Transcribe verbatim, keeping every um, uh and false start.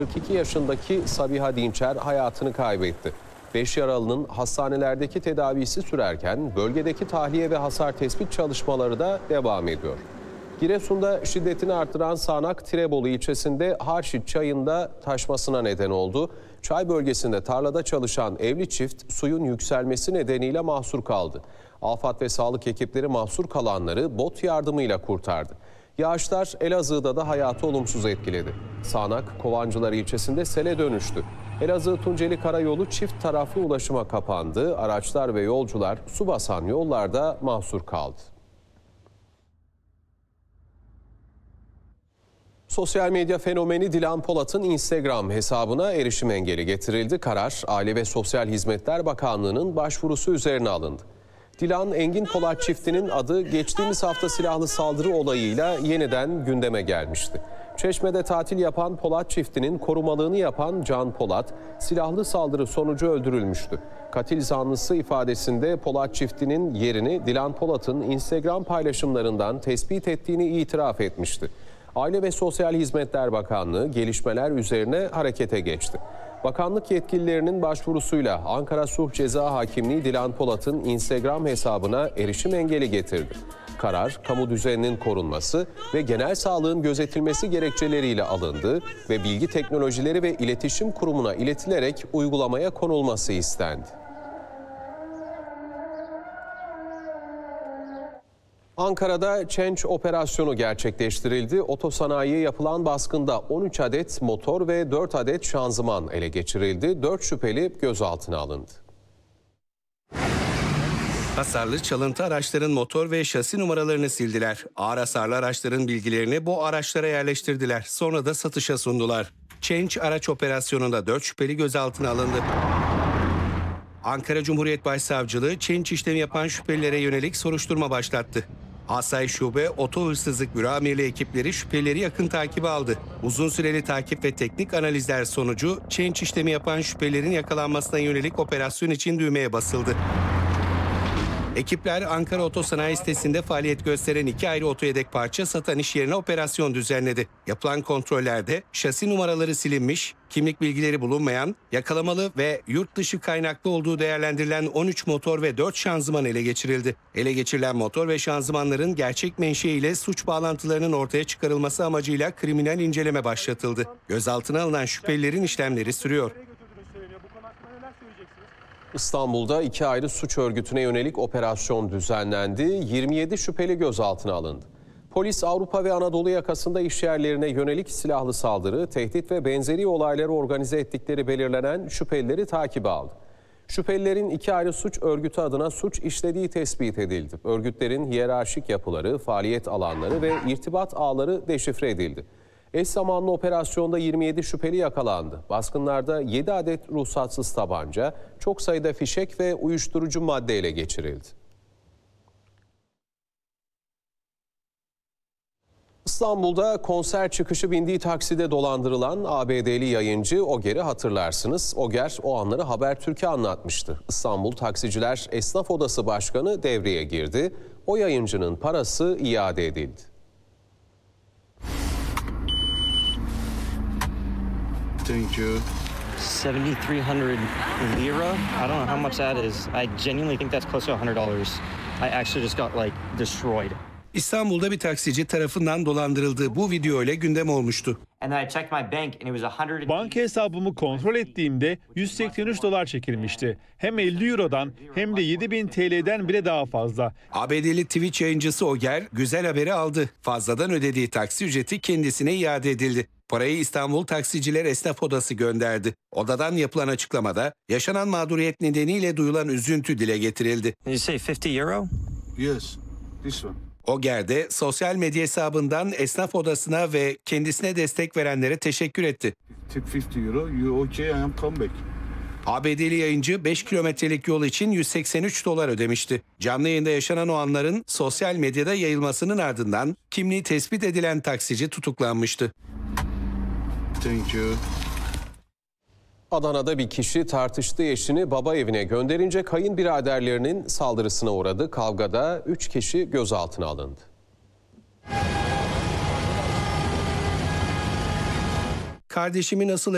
kırk iki yaşındaki Sabiha Dinçer hayatını kaybetti. beş yaralının hastanelerdeki tedavisi sürerken bölgedeki tahliye ve hasar tespit çalışmaları da devam ediyor. Giresun'da şiddetini artıran sağanak Tirebolu ilçesinde Harşit çayında taşmasına neden oldu. Çay bölgesinde tarlada çalışan evli çift suyun yükselmesi nedeniyle mahsur kaldı. AFAD ve sağlık ekipleri mahsur kalanları bot yardımıyla kurtardı. Yağışlar Elazığ'da da hayatı olumsuz etkiledi. Sağanak Kovancılar ilçesinde sele dönüştü. Elazığ-Tunceli Karayolu çift taraflı ulaşıma kapandı. Araçlar ve yolcular su basan yollarda mahsur kaldı. Sosyal medya fenomeni Dilan Polat'ın Instagram hesabına erişim engeli getirildi. Karar, Aile ve Sosyal Hizmetler Bakanlığı'nın başvurusu üzerine alındı. Dilan Engin Polat çiftinin adı geçtiğimiz hafta silahlı saldırı olayıyla yeniden gündeme gelmişti. Çeşme'de tatil yapan Polat çiftinin korumalığını yapan Can Polat, silahlı saldırı sonucu öldürülmüştü. Katil zanlısı ifadesinde Polat çiftinin yerini Dilan Polat'ın Instagram paylaşımlarından tespit ettiğini itiraf etmişti. Aile ve Sosyal Hizmetler Bakanlığı gelişmeler üzerine harekete geçti. Bakanlık yetkililerinin başvurusuyla Ankara Sulh Ceza Hakimliği Dilan Polat'ın Instagram hesabına erişim engeli getirdi. Karar, kamu düzeninin korunması ve genel sağlığın gözetilmesi gerekçeleriyle alındı ve Bilgi Teknolojileri ve İletişim Kurumu'na iletilerek uygulamaya konulması istendi. Ankara'da Change operasyonu gerçekleştirildi. Otosanayiye yapılan baskında on üç adet motor ve dört adet şanzıman ele geçirildi. dört şüpheli gözaltına alındı. Hasarlı çalıntı araçların motor ve şasi numaralarını sildiler. Ağır hasarlı araçların bilgilerini bu araçlara yerleştirdiler. Sonra da satışa sundular. Change araç operasyonunda dört şüpheli gözaltına alındı. Ankara Cumhuriyet Başsavcılığı Change işlemi yapan şüphelilere yönelik soruşturma başlattı. Asayiş Şube Oto Hırsızlık Büro Amirliği ekipleri şüphelileri yakın takibe aldı. Uzun süreli takip ve teknik analizler sonucu Change işlemi yapan şüphelilerin yakalanmasına yönelik operasyon için düğmeye basıldı. Ekipler Ankara Otosanayi sitesinde faaliyet gösteren iki ayrı otoyedek parça satan iş yerine operasyon düzenledi. Yapılan kontrollerde şasi numaraları silinmiş, kimlik bilgileri bulunmayan, yakalamalı ve yurt dışı kaynaklı olduğu değerlendirilen on üç motor ve dört şanzıman ele geçirildi. Ele geçirilen motor ve şanzımanların gerçek menşeiyle suç bağlantılarının ortaya çıkarılması amacıyla kriminal inceleme başlatıldı. Gözaltına alınan şüphelilerin işlemleri sürüyor. İstanbul'da iki ayrı suç örgütüne yönelik operasyon düzenlendi. yirmi yedi şüpheli gözaltına alındı. Polis Avrupa ve Anadolu yakasında işyerlerine yönelik silahlı saldırı, tehdit ve benzeri olayları organize ettikleri belirlenen şüphelileri takibe aldı. Şüphelilerin iki ayrı suç örgütü adına suç işlediği tespit edildi. Örgütlerin hiyerarşik yapıları, faaliyet alanları ve irtibat ağları deşifre edildi. Eş zamanlı operasyonda yirmi yedi şüpheli yakalandı. Baskınlarda yedi adet ruhsatsız tabanca, çok sayıda fişek ve uyuşturucu madde ele geçirildi. İstanbul'da konser çıkışı bindiği takside dolandırılan A B D'li yayıncı Oger'i hatırlarsınız. Oger o anları Habertürk'e anlatmıştı. İstanbul Taksiciler Esnaf Odası Başkanı devreye girdi. O yayıncının parası iade edildi. Thank you. seventy-three hundred lira. I don't know how much that is. I genuinely think that's close to one hundred dollars. I actually just got like destroyed. İstanbul'da bir taksici tarafından dolandırıldığı bu video ile gündem olmuştu. Banka hesabımı kontrol ettiğimde yüz seksen üç dolar çekilmişti. Hem elli eurodan hem de yedi bin T L'den bile daha fazla. A B D'li Twitch yayıncısı Oger güzel haberi aldı. Fazladan ödediği taksi ücreti kendisine iade edildi. Parayı İstanbul Taksiciler Esnaf Odası gönderdi. Odadan yapılan açıklamada yaşanan mağduriyet nedeniyle duyulan üzüntü dile getirildi. Did you say fifty euro? Yes, this one. Oger de sosyal medya hesabından esnaf odasına ve kendisine destek verenlere teşekkür etti. Tip fifty euro. You okay? I am come back. A B D'li yayıncı beş kilometrelik yol için yüz seksen üç dolar ödemişti. Canlı yayında yaşanan o anların sosyal medyada yayılmasının ardından kimliği tespit edilen taksici tutuklanmıştı. Thank you. Adana'da bir kişi tartıştığı eşini baba evine gönderince kayınbiraderlerinin saldırısına uğradı. Kavgada üç kişi gözaltına alındı. Kardeşimi nasıl